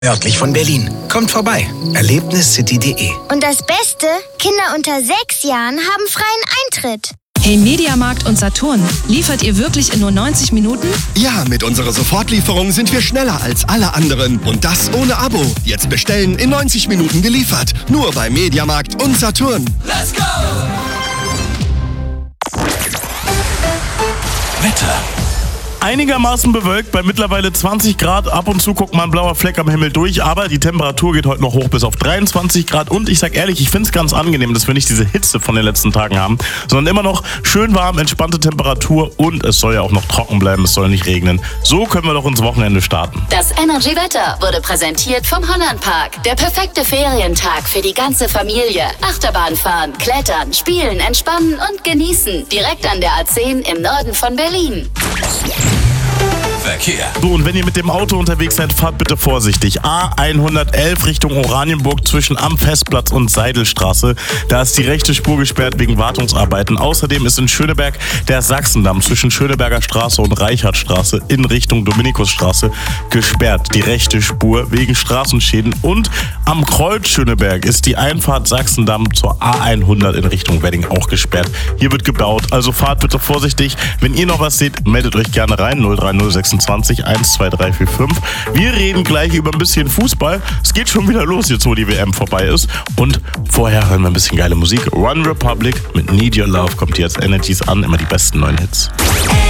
Nördlich von Berlin. Kommt vorbei. Erlebniscity.de. Und das Beste? Kinder unter 6 Jahren haben freien Eintritt. Hey Mediamarkt und Saturn, liefert ihr wirklich in nur 90 Minuten? Ja, mit unserer Sofortlieferung sind wir schneller als alle anderen. Und das ohne Abo. Jetzt bestellen, in 90 Minuten geliefert. Nur bei Mediamarkt und Saturn. Let's go! Wetter. Einigermaßen bewölkt, bei mittlerweile 20 Grad. Ab und zu guckt mal ein blauer Fleck am Himmel durch, aber die Temperatur geht heute noch hoch bis auf 23 Grad. Und ich sag ehrlich, ich finde es ganz angenehm, dass wir nicht diese Hitze von den letzten Tagen haben, sondern immer noch schön warm, entspannte Temperatur und es soll ja auch noch trocken bleiben, es soll nicht regnen. So können wir doch ins Wochenende starten. Das Energy-Wetter wurde präsentiert vom Hollandpark. Der perfekte Ferientag für die ganze Familie. Achterbahn fahren, klettern, spielen, entspannen und genießen. Direkt an der A10 im Norden von Berlin. Verkehr. So, und wenn ihr mit dem Auto unterwegs seid, fahrt bitte vorsichtig. A111 Richtung Oranienburg zwischen Am Festplatz und Seidelstraße. Da ist die rechte Spur gesperrt wegen Wartungsarbeiten. Außerdem ist in Schöneberg der Sachsendamm zwischen Schöneberger Straße und Reichardtstraße in Richtung Dominikusstraße gesperrt. Die rechte Spur wegen Straßenschäden. Und am Kreuz Schöneberg ist die Einfahrt Sachsendamm zur A100 in Richtung Wedding auch gesperrt. Hier wird gebaut, also fahrt bitte vorsichtig. Wenn ihr noch was seht, meldet euch gerne rein. 03026 12345. Wir reden gleich über ein bisschen Fußball. Es geht schon wieder los, jetzt wo die WM vorbei ist. Und vorher hören wir ein bisschen geile Musik. One Republic mit Need Your Love kommt hier als Energies an. Immer die besten neuen Hits.